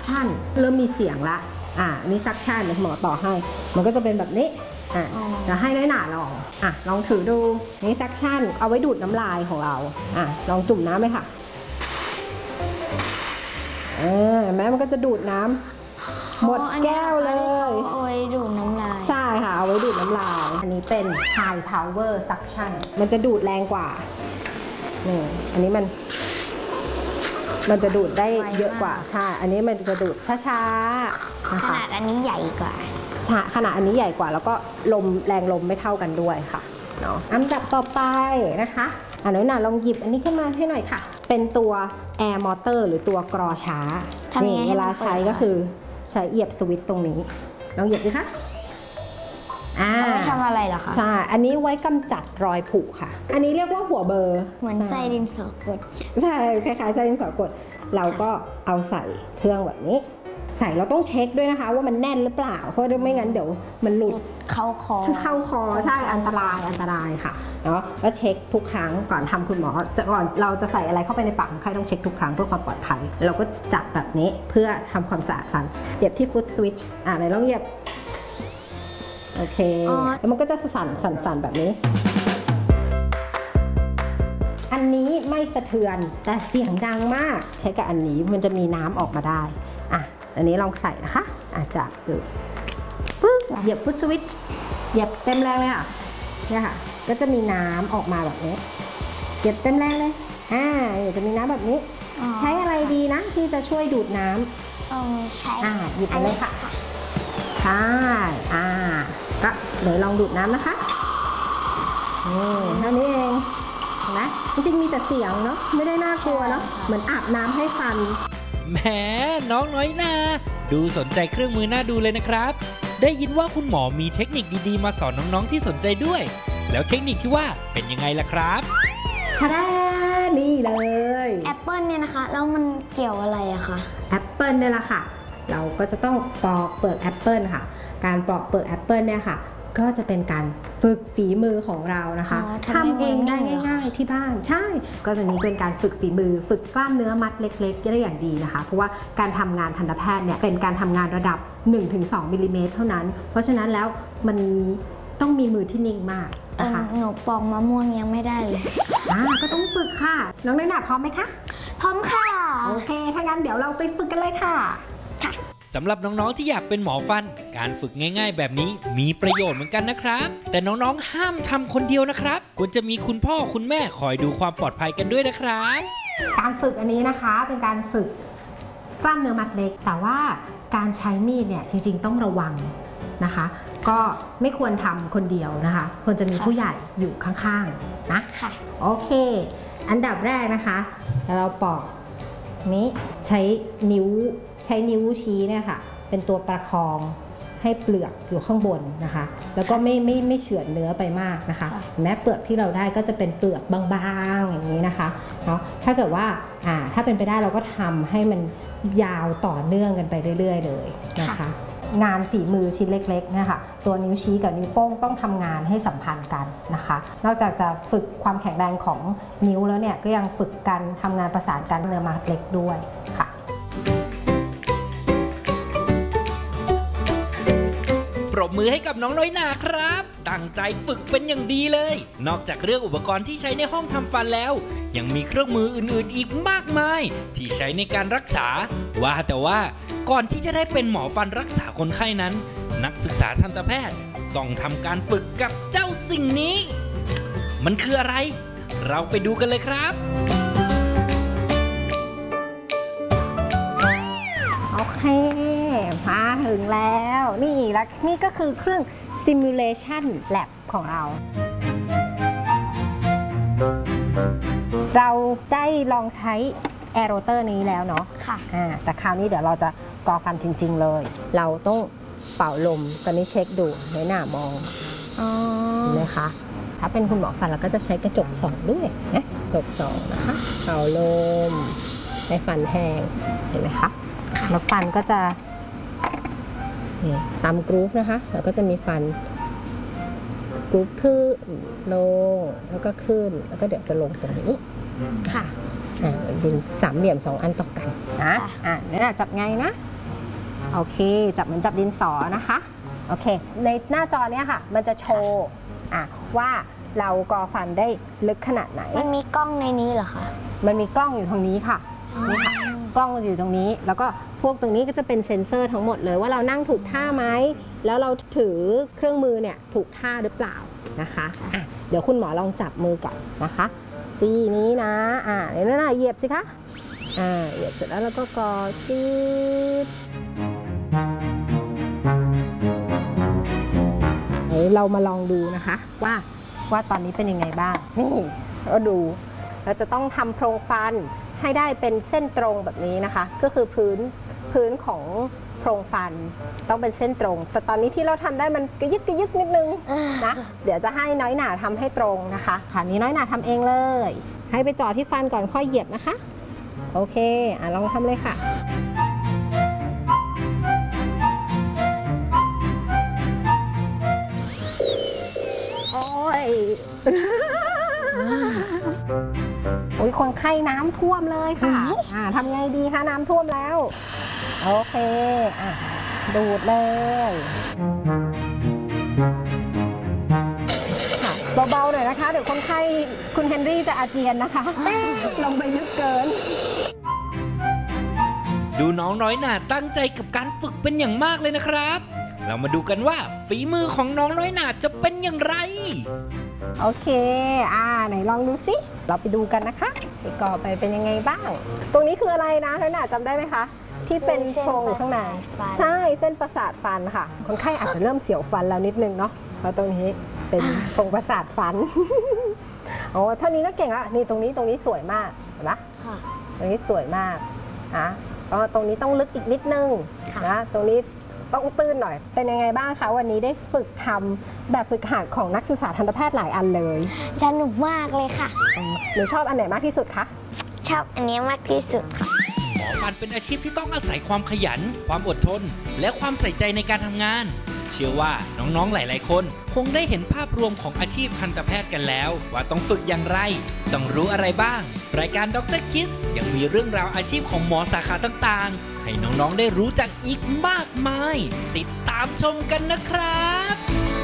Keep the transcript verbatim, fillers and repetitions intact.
suction เริ่มมีเสียงละอ่านี่ suction เดี๋ยวหมอต่อให้มันก็จะเป็นแบบนี้อ่ะจะให้น้อยหนาลองอ่ะลองถือดูนี่ suction เอาไว้ดูดน้ำลายของเราอ่ะลองจุ่มน้ำเลยค่ะเออแม้มันก็จะดูดน้ำหมดแก้วเลยเอาไว้ดูดน้ำลายใช่ค่ะเอาไว้ดูดน้ำลายอันนี้เป็น high power suction มันจะดูดแรงกว่านี่อันนี้มันมันจะดูดได้เยอะกว่าใช่อันนี้มันจะดูดช้าๆนะคะขนาดอันนี้ใหญ่กว่าขนาดอันนี้ใหญ่กว่าแล้วก็ลมแรงลมไม่เท่ากันด้วยค่ะเนาะอันดับต่อไปนะคะอันนี้น่ะลองหยิบอันนี้ขึ้นมาให้หน่อยค่ะเป็นตัว air motor หรือตัวกรอช้านี่เวลาใช้ก็คือใช้เหยียบสวิตช์ตรงนี้ลองเหยียบดิคะอ่าไม่ทำอะไรหรอคะใช่อันนี้ไว้กำจัดรอยผุค่ะอันนี้เรียกว่าหัวเบอร์เหมือนไส้ดินสอกดใช่คล้ายๆไส้ดินสอกดเราก็เอาใส่เครื่องแบบนี้ใส่เราต้องเช็คด้วยนะคะว่ามันแน่นหรือเปล่าเพราะไม่งั้นเดี๋ยวมันหลุดเข้าคอเข้าคอใช่อันตรายอันตรายค่ะเนาะแล้วเช็คทุกครั้งก่อนทำคุณหมอจะก่อนเราจะใส่อะไรเข้าไปในปากคนไข้ต้องเช็คทุกครั้งเพื่อความปลอดภัยเราก็จับแบบนี้เพื่อทำความสะอาดฟันเหยียบที่ฟุตสวิตช์อ่ะไหนลองเหยียบโอเคแล้วมันก็จะสั่นสั่นสั่นแบบนี้อันนี้ไม่สะเทือนแต่เสียงดังมากใช้กับอันนี้มันจะมีน้ำออกมาได้อ่ะอันนี้ลองใส่นะคะอาจจะดูปึ๊บเหยียบฟุตสวิตช์เหยียบเต็มแรงเลยอ่ะเนี่ยค่ะก็จะมีน้ำออกมาแบบนี้เหยียบเต็มแรงเลยอ่าเดี๋ยวจะมีน้ำแบบนี้ใช้อะไรดีนะที่จะช่วยดูดน้ำใช้อ่าหยิบไปเลยค่ะใช่อ่าก็เดี๋ยวลองดูดน้ำนะคะนี่เท่านี้เองนะจริงๆมีแต่เสียงเนาะไม่ได้น่ากลัวเนาะเหมือนอาบน้ำให้ฟันแหมน้องน้อยนาดูสนใจเครื่องมือน่าดูเลยนะครับได้ยินว่าคุณหมอมีเทคนิคดีๆมาสอนน้องๆที่สนใจด้วยแล้วเทคนิคที่ว่าเป็นยังไงล่ะครับทาดานี่เลยแอปเปิลเนี่ยนะคะแล้วมันเกี่ยวอะไรอะคะแอปเปิลเนี่ยแหละค่ะเราก็จะต้องปอกเปลือกแอปเปิลค่ะการปอกเปลือกแอปเปิลเนี่ยค่ะก็จะเป็นการฝึกฝีมือของเรานะคะทำเองได้ง่ายๆที่บ้านใช่ก็จะนี้เป็นการฝึกฝีมือฝึกกล้ามเนื้อมัดเล็กๆได้อย่างดีนะคะเพราะว่าการทำงานทันตแพทย์เนี่ยเป็นการทำงานระดับ หนึ่งถึงสอง มิลลิเมตรเท่านั้นเพราะฉะนั้นแล้วมันต้องมีมือที่นิ่งมากนะคะหนูปอกมะม่วงยังไม่ได้เลยอ่าก็ต้องฝึกค่ะน้องน้อยหนาพร้อมไหมคะพร้อมค่ะโอเคถ้างั้นเดี๋ยวเราไปฝึกกันเลยค่ะค่ะสำหรับน้องๆที่อยากเป็นหมอฟันการฝึกง่ายๆแบบนี้มีประโยชน์เหมือนกันนะครับแต่น้องๆห้ามทำคนเดียวนะครับควรจะมีคุณพ่อคุณแม่คอยดูความปลอดภัยกันด้วยนะครับการฝึกอันนี้นะคะเป็นการฝึกกล้ามเนื้อมัดเล็กแต่ว่าการใช้มีดเนี่ยจริงๆต้องระวังนะคะก็ไม่ควรทำคนเดียวนะคะควรจะมีผู้ใหญ่อยู่ข้างๆนะค่ะโอเคอันดับแรกนะคะเราปอกนี้ใช้นิ้วใช้นิ้วชี้เนี่ยค่ะเป็นตัวประคองให้เปลือกอยู่ข้างบนนะคะแล้วก็ไม่ไม่ไม่เฉือนเนื้อไปมากนะคะแม้เปลือกที่เราได้ก็จะเป็นเปลือกบางๆอย่างนี้นะคะเนาะถ้าเกิดว่าอ่าถ้าเป็นไปได้เราก็ทำให้มันยาวต่อเนื่องกันไปเรื่อยๆเลยนะคะงานฝีมือชิ้นเล็กๆนะคะตัวนิ้วชี้กับนิ้วโป้งต้องทำงานให้สัมพันธ์กันนะคะนอกจากจะฝึกความแข็งแรงของนิ้วแล้วเนี่ยก็ยังฝึกการทำงานประสานกันเนื้อมัดเล็กด้วยค่ะปรบมือให้กับน้องน้อยนาครับตั้งใจฝึกเป็นอย่างดีเลยนอกจากเรื่องอุปกรณ์ที่ใช้ในห้องทำฟันแล้วยังมีเครื่องมืออื่นๆอีกมากมายที่ใช้ในการรักษาว่าแต่ว่าก่อนที่จะได้เป็นหมอฟันรักษาคนไข้นั้นนักศึกษาทันตแพทย์ต้องทำการฝึกกับเจ้าสิ่งนี้มันคืออะไรเราไปดูกันเลยครับโอเคมาถึงแล้วนี่และนี่ก็คือเครื่อง Simulation Lab ของเราเราได้ลองใช้ Air Rotor นี้แล้วเนาะค่ะอ่าแต่คราวนี้เดี๋ยวเราจะกรอฟันจริงๆเลยเราต้องเป่าลมตอนนี้เช็คดูในหน้ามองอ๋อเห็นไหมคะถ้าเป็นคุณหมอฟันเราก็จะใช้กระจกส่องด้วยนะกระจกส่องนะคะเป่าลมในฟันแห้งเห็นไหมคะแล้วฟันก็จะตามกรูฟนะคะแล้วก็จะมีฟันกรูฟขึ้นลงแล้วก็ขึ้นแล้วก็เดี๋ยวจะลงตรงนี้ค่ะอ่าเป็นสามเหลี่ยมสองอันต่อกันนะอ่ะนี่จับไงนะโอเคจับเหมือนจับดินสอนะคะโอเคในหน้าจอเนี้ยค่ะมันจะโชว์อ่ะว่าเรากอฟันได้ลึกขนาดไหนมันมีกล้องในนี้เหรอคะมันมีกล้องอยู่ตรงนี้ค่ะนี่ค่ะกล้องอยู่ตรงนี้แล้วก็พวกตรงนี้ก็จะเป็นเซ็นเซอร์ทั้งหมดเลยว่าเรานั่งถูกท่าไหมแล้วเราถือเครื่องมือเนี่ยถูกท่าหรือเปล่านะคะอ่ะเดี๋ยวคุณหมอลองจับมือก่อนนะคะซี่นี้นะอ่าเดี๋ยวนั่นน่ะเหยียบสิคะอ่าเหยียบเสร็จแล้วเราก็กอซีดเดี๋ยวเรามาลองดูนะคะว่าว่าตอนนี้เป็นยังไงบ้างนี่ก็ดูเราจะต้องทำโพรงฟันให้ได้เป็นเส้นตรงแบบนี้นะคะก็คือพื้นพื้นของโพรงฟันต้องเป็นเส้นตรงแต่ตอนนี้ที่เราทำได้มันกระยึกกระยึกนิดนึงนะเดี๋ยวจะให้น้อยหนาทำให้ตรงนะคะค่ะนี้น้อยหนาทำเองเลยให้ไปจ่อที่ฟันก่อนค่อยเหยียบนะคะโอเคอ่ะลองทำเลยค่ะโอ้ย โอ้ยคนไข้น้ำท่วมเลยค่ะอ่าทำไงดีคะน้ำท่วมแล้วโอเคอ่ะดูดเลยค่ะเบาๆหน่อยนะคะเดี๋ยวคนไข้คุณเฮนรี่จะอาเจียนนะคะ ลงไปลึกเกินดูน้องน้อยหนาตั้งใจกับการฝึกเป็นอย่างมากเลยนะครับ เรามาดูกันว่าฝีมือของน้องน้อยหนาจะเป็นอย่างไรโอเคอ่าไหนลองดูสิเราไปดูกันนะคะไปก่อไปเป็นยังไงบ้าง ตรงนี้คืออะไรนะน้อยหนาจำได้ไหมคะที่เป็นโพรงอยู่ข้างในใช่เส้นประสาทฟันค่ะคนไข้อาจจะเริ่มเสียวฟันแล้วนิดนึงเนาะเพราะตรงนี้เป็นโพรงประสาทฟัน โอ้เท่านี้ก็เก่งละนี่ตรงนี้ตรงนี้สวยมากเห็นไหมค่ะตรงนี้สวยมากนะก็ตรงนี้ต้องลึกอีกนิดนึงค่ะนะตรงนี้ต้องตื้นหน่อยเป็นยังไงบ้างคะวันนี้ได้ฝึกทำแบบฝึกหัดของนักศึกษาทันตแพทย์หลายอันเลยสนุกมากเลยค่ะหนูชอบอันไหนมากที่สุดคะชอบอันนี้มากที่สุดค่ะหมอฟันเป็นอาชีพที่ต้องอาศัยความขยัน ความอดทน และความใส่ใจในการทำงาน เชื่อว่าน้องๆหลายๆคนคงได้เห็นภาพรวมของอาชีพทันตแพทย์กันแล้ว ว่าต้องฝึกอย่างไร ต้องรู้อะไรบ้าง รายการด็อกเตอร์คิดยังมีเรื่องราวอาชีพของหมอสาขาต่างๆ ให้น้องๆได้รู้จักอีกมากมาย ติดตามชมกันนะครับ